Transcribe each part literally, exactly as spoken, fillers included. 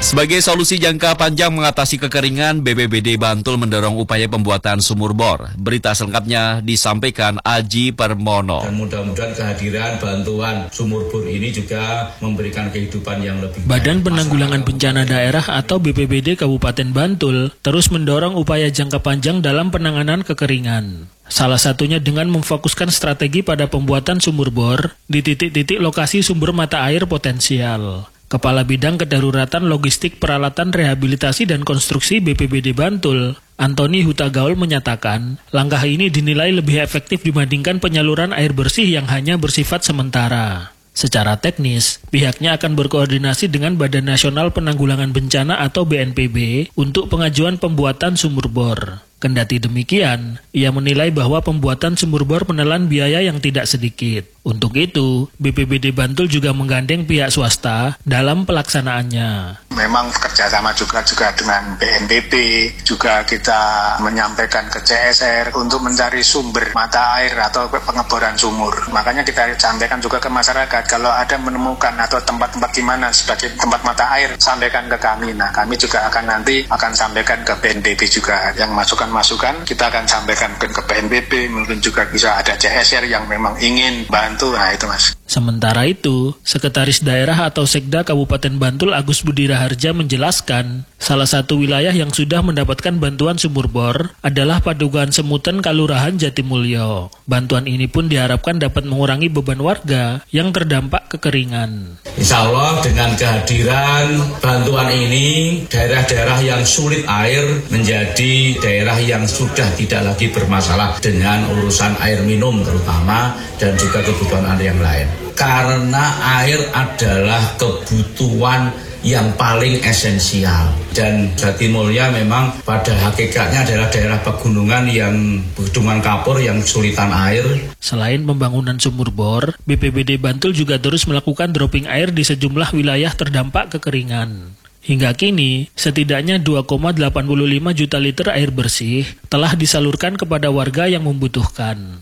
Sebagai solusi jangka panjang mengatasi kekeringan, B P B D Bantul mendorong upaya pembuatan sumur bor. Berita selengkapnya disampaikan Aji Permono. Dan mudah-mudahan kehadiran bantuan sumur bor ini juga memberikan kehidupan yang lebih baik. Badan Penanggulangan Bencana Daerah atau B P B D Kabupaten Bantul terus mendorong upaya jangka panjang dalam penanganan kekeringan. Salah satunya dengan memfokuskan strategi pada pembuatan sumur bor di titik-titik lokasi sumber mata air potensial. Kepala Bidang Kedaruratan Logistik Peralatan Rehabilitasi dan Konstruksi B P B D Bantul, Antoni Hutagaul menyatakan, langkah ini dinilai lebih efektif dibandingkan penyaluran air bersih yang hanya bersifat sementara. Secara teknis, pihaknya akan berkoordinasi dengan Badan Nasional Penanggulangan Bencana atau B N P B untuk pengajuan pembuatan sumur bor. Kendati demikian, ia menilai bahwa pembuatan sumur bor menelan biaya yang tidak sedikit. Untuk itu, B P B D Bantul juga menggandeng pihak swasta dalam pelaksanaannya. Memang kerjasama juga juga dengan B N P B, juga kita menyampaikan ke C S R untuk mencari sumber mata air atau pengeboran sumur. Makanya kita sampaikan juga ke masyarakat, kalau ada menemukan atau tempat-tempat di mana sebagai tempat mata air, sampaikan ke kami. Nah, kami juga akan nanti akan sampaikan ke B N P B juga yang masukan-masukan, kita akan sampaikan ke B N P B, mungkin juga bisa ada C S R yang memang ingin bantu. Nah, itu Mas. Sementara itu, Sekretaris Daerah atau Sekda Kabupaten Bantul Agus Budi Raharja menjelaskan, salah satu wilayah yang sudah mendapatkan bantuan sumur bor adalah Padukuhan Semuten Kalurahan Jatimulyo. Bantuan ini pun diharapkan dapat mengurangi beban warga yang terdampak kekeringan. Insya Allah dengan kehadiran bantuan ini, daerah-daerah yang sulit air menjadi daerah yang sudah tidak lagi bermasalah dengan urusan air minum terutama dan juga kebutuhan air yang lain. Karena air adalah kebutuhan yang paling esensial. Dan Jatimulyo memang pada hakikatnya adalah daerah pegunungan yang pegunungan kapur yang kesulitan air. Selain pembangunan sumur bor, B P B D Bantul juga terus melakukan dropping air di sejumlah wilayah terdampak kekeringan. Hingga kini, setidaknya dua koma delapan lima juta liter air bersih telah disalurkan kepada warga yang membutuhkan.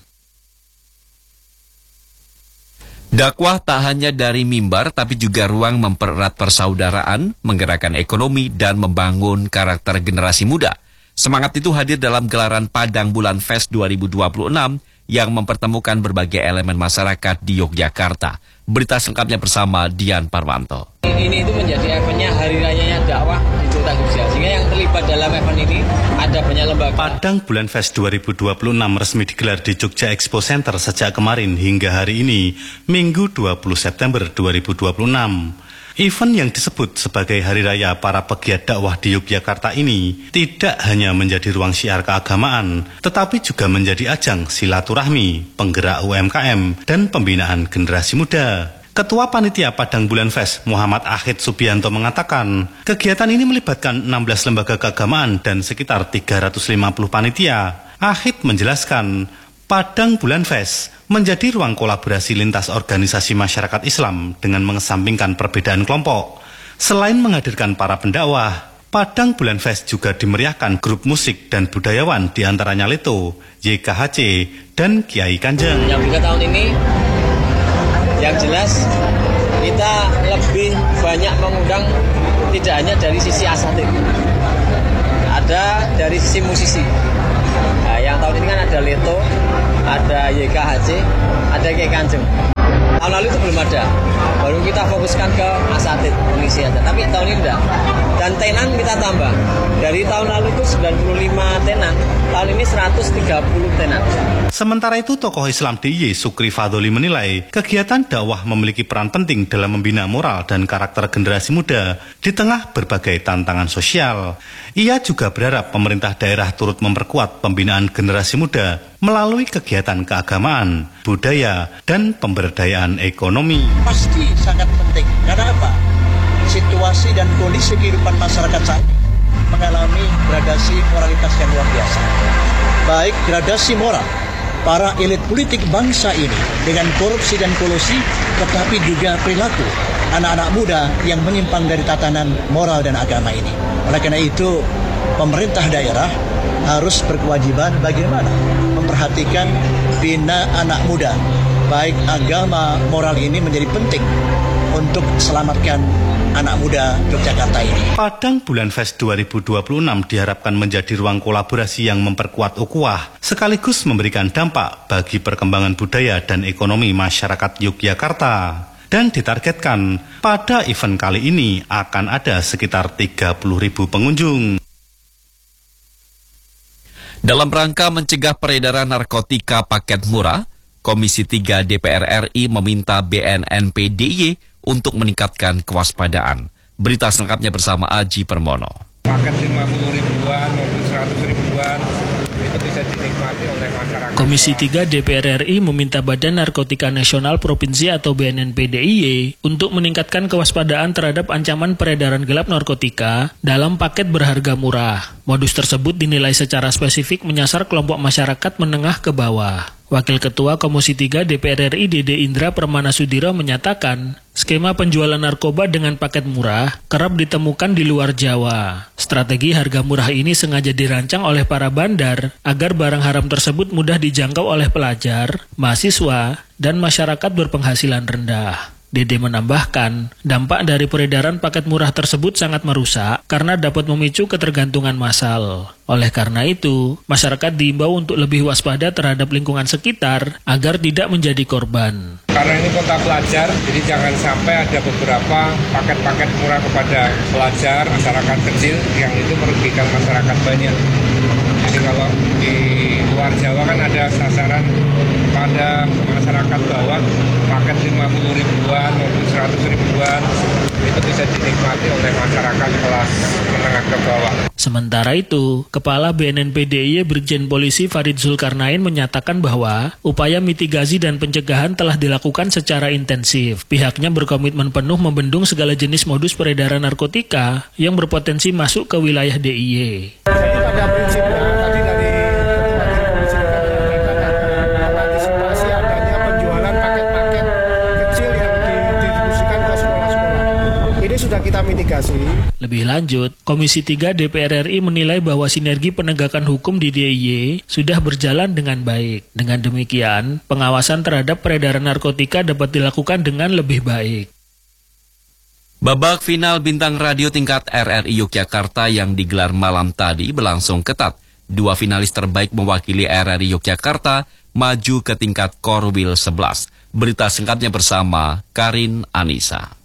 Dakwah tak hanya dari mimbar, tapi juga ruang mempererat persaudaraan, menggerakkan ekonomi, dan membangun karakter generasi muda. Semangat itu hadir dalam gelaran Padang Bulan Fest dua ribu dua puluh enam yang mempertemukan berbagai elemen masyarakat di Yogyakarta. Berita selengkapnya bersama Dian Parwanto. Ini itu menjadi eventnya hari rayanya dakwah di Jogja, sehingga yang terlibat dalam event ini ada banyak lembaga. Padang Bulan Fest dua ribu dua puluh enam resmi digelar di Jogja Expo Center sejak kemarin hingga hari ini, Minggu dua puluh September dua ribu dua puluh enam. Event yang disebut sebagai Hari Raya para pegiat dakwah di Yogyakarta ini tidak hanya menjadi ruang syiar keagamaan, tetapi juga menjadi ajang silaturahmi, penggerak U M K M, dan pembinaan generasi muda. Ketua Panitia Padang Bulan Fest, Muhammad Ahid Subianto mengatakan, kegiatan ini melibatkan enam belas lembaga keagamaan dan sekitar tiga ratus lima puluh panitia. Ahid menjelaskan, Padang Bulan Fest menjadi ruang kolaborasi lintas organisasi masyarakat Islam dengan mengesampingkan perbedaan kelompok. Selain menghadirkan para pendakwah, Padang Bulan Fest juga dimeriahkan grup musik dan budayawan diantaranya Leto, Y K H C, dan Kiai Kanjeng. Yang tiga tahun ini, yang jelas kita lebih banyak mengundang tidak hanya dari sisi asatid, ada dari sisi musisi. Nah, yang tahun ini kan ada Leto, ada Y K H C, ada Kiai Kanjeng. Tahun lalu itu belum ada, baru kita fokuskan ke asatid, mengisi aja. Tapi tahun ini enggak. Dan tenan kita tambah. Dari tahun lalu itu sembilan puluh lima tenan, tahun ini seratus tiga puluh tenan. Sementara itu, tokoh Islam D I Y Sukri Fadoli menilai kegiatan dakwah memiliki peran penting dalam membina moral dan karakter generasi muda di tengah berbagai tantangan sosial. Ia juga berharap pemerintah daerah turut memperkuat pembinaan generasi muda melalui kegiatan keagamaan, budaya, dan pemberdayaan ekonomi. Pasti sangat penting. Karena apa? Situasi dan kondisi kehidupan masyarakat saat ini mengalami gradasi moralitas yang luar biasa. Baik gradasi moral para elit politik bangsa ini dengan korupsi dan kolusi, tetapi juga perilaku anak-anak muda yang menyimpang dari tatanan moral dan agama ini. Oleh karena itu, pemerintah daerah harus berkewajiban bagaimana memperhatikan bina anak muda. Baik agama, moral ini menjadi penting untuk selamatkan anak muda Yogyakarta ini. Padang Bulan Fest dua ribu dua puluh enam diharapkan menjadi ruang kolaborasi yang memperkuat ukhuwah, sekaligus memberikan dampak bagi perkembangan budaya dan ekonomi masyarakat Yogyakarta. Dan ditargetkan pada event kali ini akan ada sekitar tiga puluh ribu pengunjung. Dalam rangka mencegah peredaran narkotika paket murah, Komisi tiga D P R R I meminta B N N P D I Y untuk meningkatkan kewaspadaan. Berita selengkapnya bersama Aji Permono. Paket lima puluh ribuan maupun seratus ribuan itu bisa dinikmati oleh masyarakat. Komisi tiga D P R R I meminta Badan Narkotika Nasional Provinsi atau B N N P D I Y untuk meningkatkan kewaspadaan terhadap ancaman peredaran gelap narkotika dalam paket berharga murah. Modus tersebut dinilai secara spesifik menyasar kelompok masyarakat menengah ke bawah. Wakil Ketua Komisi tiga D P R R I Dede Indra Permana Sudiro menyatakan, skema penjualan narkoba dengan paket murah kerap ditemukan di luar Jawa. Strategi harga murah ini sengaja dirancang oleh para bandar agar barang haram tersebut mudah dijangkau oleh pelajar, mahasiswa, dan masyarakat berpenghasilan rendah. Dede menambahkan, dampak dari peredaran paket murah tersebut sangat merusak karena dapat memicu ketergantungan massal. Oleh karena itu, masyarakat diimbau untuk lebih waspada terhadap lingkungan sekitar agar tidak menjadi korban. Karena ini kota pelajar, jadi jangan sampai ada beberapa paket-paket murah kepada pelajar, masyarakat kecil yang itu merugikan masyarakat banyak. Jadi kalau di luar Jawa kan ada sasaran pada masyarakat bawah, paket lima puluh ribuan maupun seratus ribuan itu bisa dinikmati oleh masyarakat kelas menengah ke bawah. Sementara itu, Kepala B N N P D I Y Brigjen Polisi Farid Zulkarnain menyatakan bahwa upaya mitigasi dan pencegahan telah dilakukan secara intensif. Pihaknya berkomitmen penuh membendung segala jenis modus peredaran narkotika yang berpotensi masuk ke wilayah D I Y. Jadi pada prinsipnya tadi dari mengantisipasi adanya penjualan paket-paket kecil yang didistribusikan ke sekolah-sekolah. Ini sudah kita mitigasi. Lebih lanjut, Komisi tiga D P R R I menilai bahwa sinergi penegakan hukum di D I Y sudah berjalan dengan baik. Dengan demikian, pengawasan terhadap peredaran narkotika dapat dilakukan dengan lebih baik. Babak final Bintang Radio tingkat R R I Yogyakarta yang digelar malam tadi berlangsung ketat. Dua finalis terbaik mewakili R R I Yogyakarta maju ke tingkat Korwil sebelas. Berita singkatnya bersama Karin Anissa.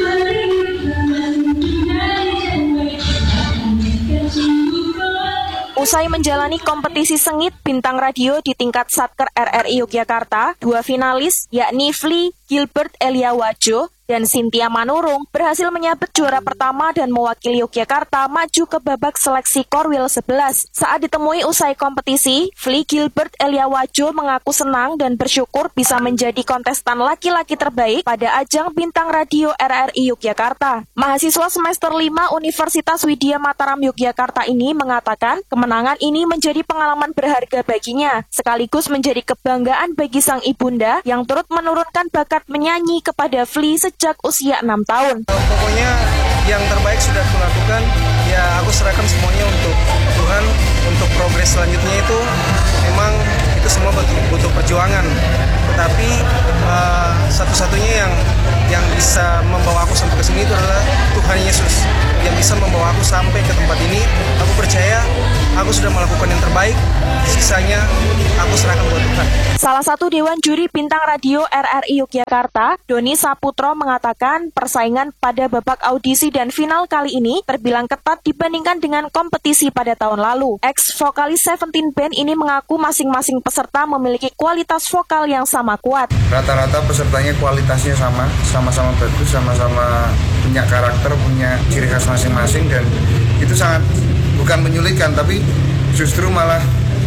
Usai menjalani kompetisi sengit Bintang Radio di tingkat Satker R R I Yogyakarta, dua finalis yakni Fli Gilbert Elia Wajo dan Cynthia Manurung berhasil menyabet juara pertama dan mewakili Yogyakarta maju ke babak seleksi Korwil sebelas. Saat ditemui usai kompetisi, Fli Gilbert Elia Wajo mengaku senang dan bersyukur bisa menjadi kontestan laki-laki terbaik pada ajang Bintang Radio R R I Yogyakarta. Mahasiswa semester lima Universitas Widya Mataram Yogyakarta ini mengatakan kemenangan ini menjadi pengalaman berharga baginya, sekaligus menjadi kebanggaan bagi sang ibunda yang turut menurunkan bakat menyanyi kepada Fli sejak usia enam tahun. Pokoknya yang terbaik sudah kulakukan, ya aku serahkan semuanya untuk Tuhan, untuk progres selanjutnya itu memang itu semua butuh, butuh perjuangan. Tetapi uh, satu-satunya yang yang bisa membawa aku sampai ke sini itu adalah Tuhan Yesus yang bisa membawa aku sampai ke tempat ini. Aku percaya aku sudah melakukan yang terbaik, sisanya aku serahkan buat Tuhan. Salah satu Dewan Juri Bintang Radio R R I Yogyakarta, Doni Saputro mengatakan persaingan pada babak audisi dan final kali ini terbilang ketat dibandingkan dengan kompetisi pada tahun lalu. Ex-vokalis Seventeen Band ini mengaku masing-masing peserta memiliki kualitas vokal yang sama kuat. Rata-rata pesertanya kualitasnya sama, sama-sama bagus, sama-sama punya karakter, punya ciri khas masing-masing, dan itu sangat bukan menyulitkan, tapi justru malah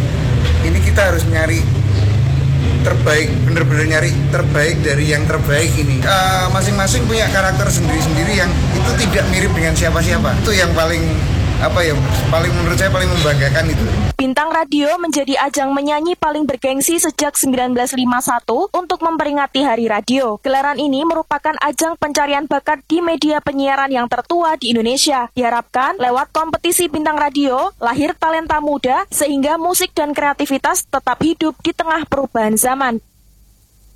ini kita harus nyari terbaik, bener-bener nyari terbaik dari yang terbaik ini. Uh, masing-masing punya karakter sendiri-sendiri yang itu tidak mirip dengan siapa-siapa. Itu yang paling apa ya, paling menurut saya paling membanggakan itu. Bintang Radio menjadi ajang menyanyi paling bergengsi sejak seribu sembilan ratus lima puluh satu untuk memperingati Hari Radio. Gelaran ini merupakan ajang pencarian bakat di media penyiaran yang tertua di Indonesia. Diharapkan lewat kompetisi Bintang Radio, lahir talenta muda sehingga musik dan kreativitas tetap hidup di tengah perubahan zaman.